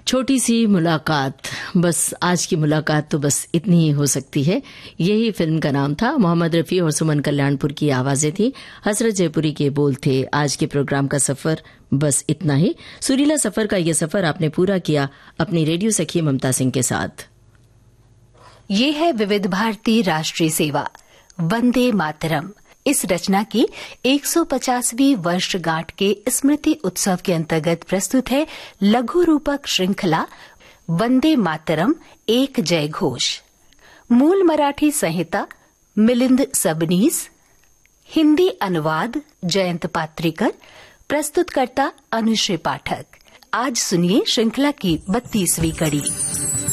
छोटी सी मुलाकात, बस आज की मुलाकात तो बस इतनी ही हो सकती है। यही फिल्म का नाम था। मोहम्मद रफ़ी और सुमन कल्याणपुर की आवाजें थी, हसरत जयपुरी के बोल थे। आज के प्रोग्राम का सफर बस इतना ही। सुरीला सफर का ये सफर आपने पूरा किया अपनी रेडियो सखी ममता सिंह के साथ। ये है विविध भारती राष्ट्रीय सेवा, वंदे मातरम। इस रचना की 150वीं वर्षगांठ के स्मृति उत्सव के अंतर्गत प्रस्तुत है लघु रूपक श्रृंखला वंदे मातरम एक जय घोष। मूल मराठी संहिता मिलिंद सबनीस, हिंदी अनुवाद जयंत पात्रिकर, प्रस्तुतकर्ता अनुश्री पाठक। आज सुनिए श्रृंखला की 32वीं कड़ी।